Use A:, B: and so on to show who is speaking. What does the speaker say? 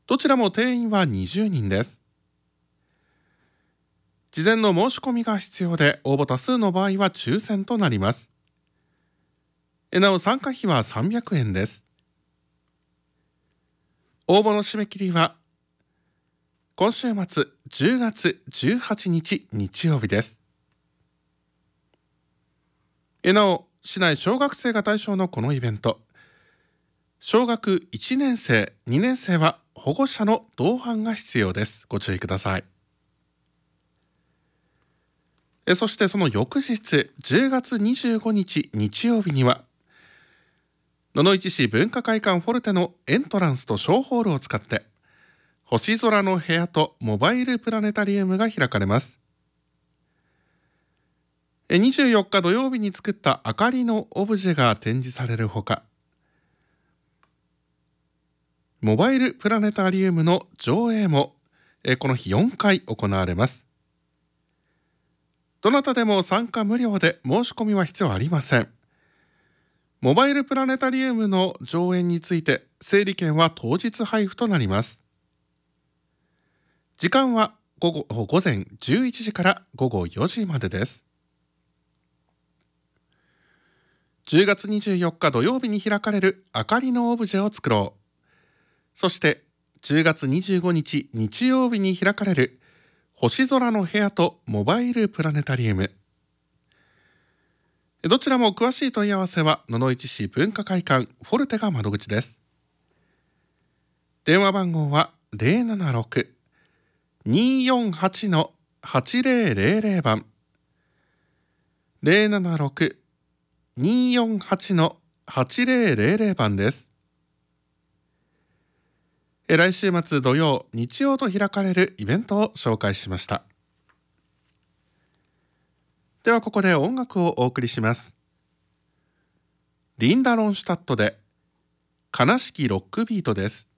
A: どちらも定員は20人です。事前の申し込みが必要で、応募多数の場合は抽選となります。なお参加費は300円です。応募の締め切りは今週末10月18日日曜日です。なお市内小学生が対象のこのイベント、小学1年生2年生は保護者の同伴が必要です。ご注意ください。そしてその翌日10月25日日曜日には、野々市市文化会館フォルテのエントランスと小ホールを使って星空の部屋とモバイルプラネタリウムが開かれます。24日土曜日に作った明かりのオブジェが展示されるほか、モバイルプラネタリウムの上映もこの日4回行われます。どなたでも参加無料で申し込みは必要ありません。モバイルプラネタリウムの上演について整理券は当日配布となります。時間は午前11時から午後4時までです。10月24日土曜日に開かれる明かりのオブジェを作ろう。そして10月25日日曜日に開かれる星空の部屋とモバイルプラネタリウム。どちらも詳しい問い合わせは野々市市文化会館フォルテが窓口です。電話番号は 076-248-8000 番 076-248-8000 番です。来週末土曜日曜と開かれるイベントを紹介しました。ではここで音楽をお送りします。リンダ・ロンシュタットで悲しきロックビートです。